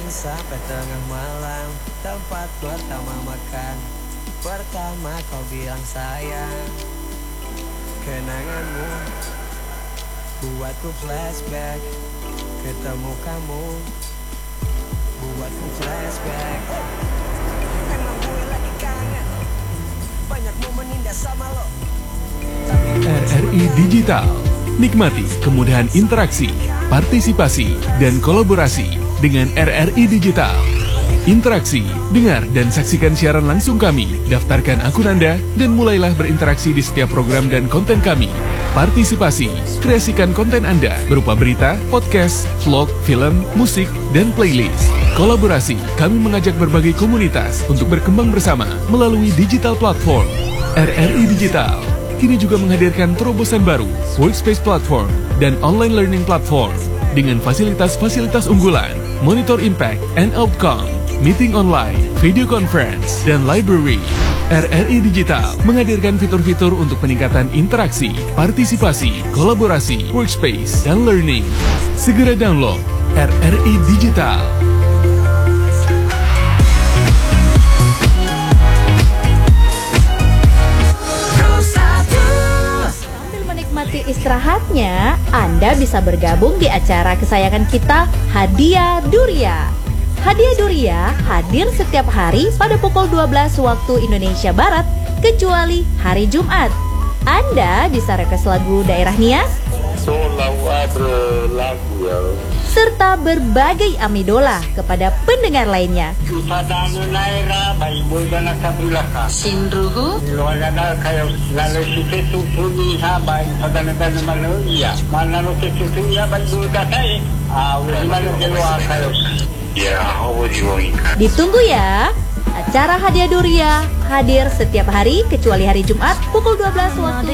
sampai tengah malam, tempat pertama makan. Pertama kau bilang sayang, kenanganmu buatku flashback. Ketemu kamu buatku flashback. Emang gue lagi kangen, banyak momen indah sama lo. RRI Digital. Nikmati kemudahan interaksi, partisipasi, dan kolaborasi dengan RRI Digital. Interaksi, dengar dan saksikan siaran langsung kami, daftarkan akun Anda, dan mulailah berinteraksi di setiap program dan konten kami. Partisipasi, kreasikan konten Anda berupa berita, podcast, vlog, film, musik, dan playlist. Kolaborasi, kami mengajak berbagai komunitas untuk berkembang bersama melalui digital platform. RRI Digital kini juga menghadirkan terobosan baru, workspace platform, dan online learning platform dengan fasilitas-fasilitas unggulan, monitor impact and outcome, meeting online, video conference, dan library. RRI Digital menghadirkan fitur-fitur untuk peningkatan interaksi, partisipasi, kolaborasi, workspace, dan learning. Segera download RRI Digital. Menikmati istirahatnya, Anda bisa bergabung di acara kesayangan kita, Hadiah Duria. Hadiah Duria hadir setiap hari pada pukul 12 waktu Indonesia Barat, kecuali hari Jumat. Anda bisa request lagu daerah Nias, serta berbagai amidola kepada pendengar lainnya. Ditunggu ya. Acara Hadiah Duria hadir setiap hari kecuali hari Jumat pukul 12 waktu